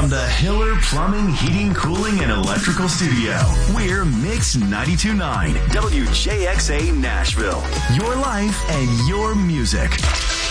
From the Hiller Plumbing, Heating, Cooling, and Electrical Studio, we're Mix 92.9 WJXA Nashville. Your life and your music.